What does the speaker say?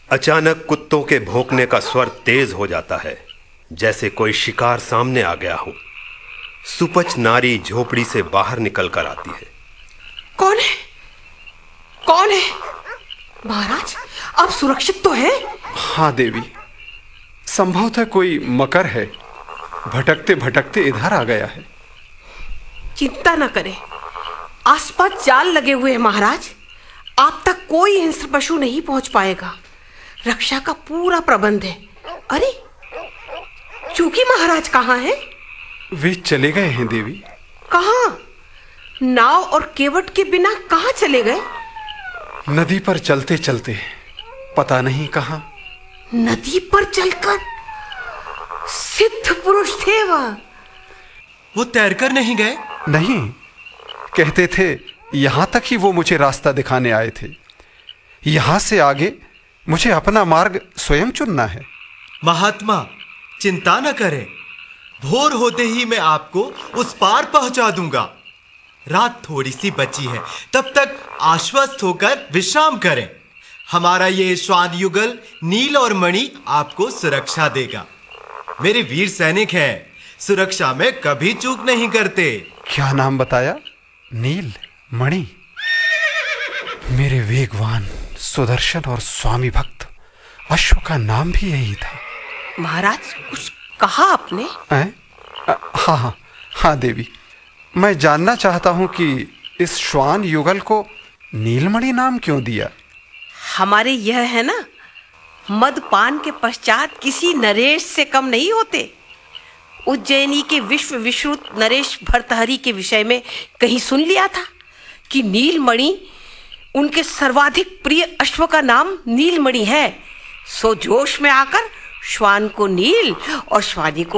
अचानक कुत्तों के भौंकने का स्वर तेज हो जाता है, जैसे कोई शिकार सामने आ गया हो। सुपच नारी झोपड़ी से बाहर निकल कर आती है। कौन है? कौन है? महाराज, आप सुरक्षित तो हैं? हाँ देवी, संभवतः कोई मकर है, भटकते भटकते इधर आ गया है। चिंता न करें, आसपास जाल लगे हुए हैं महाराज। आप तक कोई हिंस्र पशु नहीं पहुंच पाएगा। रक्षा का पूरा प्रबंध है। अरे, चूकी महाराज कहाँ हैं? वे चले गए हैं देवी। कहाँ? नाव और केवट के बिना कहाँ चले गए? नदी पर चलते चलते, पता नहीं कहाँ। नदी पर चलकर? सिद्ध पुरुष थे वह। वो तैरकर नहीं गए? नहीं, कहते थे यहां तक ही वो मुझे रास्ता दिखाने आए थे। यहां से आगे मुझे अपना मार्ग स्वयं चुनना है। महात्मा, चिंता न करें, भोर होते ही मैं आपको उस पार पहुंचा दूंगा। रात थोड़ी सी बची है, तब तक आश्वस्त होकर विश्राम करें। हमारा ये श्वान युगल नील और मणि आपको सुरक्षा देगा। मेरे वीर सैनिक हैं, सुरक्षा में कभी चूक नहीं करते। क्या नाम बताया? नील मणि। मेरे वेगवान, सुदर्शन और स्वामी भक्त अश्व का नाम भी यही था। महाराज, कुछ कहा आपने? हाँ हाँ देवी, मैं जानना चाहता हूं कि इस श्वान युगल को नीलमणि नाम क्यों दिया? हमारे यह है ना, मदपान के पश्चात किसी नरेश से कम नहीं होते। उज्जैनी के विश्व विश्रुत नरेश भर्तहरि के विषय में कहीं सुन लिया था कि नीलमणि उनके सर्वाधिक प्रिय अश्व का नाम नीलमणि है। सो जोश में आकर श्वान को नील और श्वानी को